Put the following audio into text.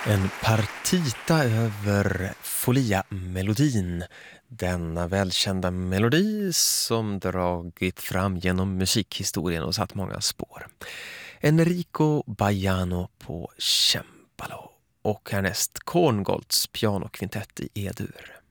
En partita över Folia-melodin, denna välkända melodi som dragit fram genom musikhistorien och satt många spår. Enrico Baiano på cembalo och härnäst Korngolds pianokvintett i E-dur.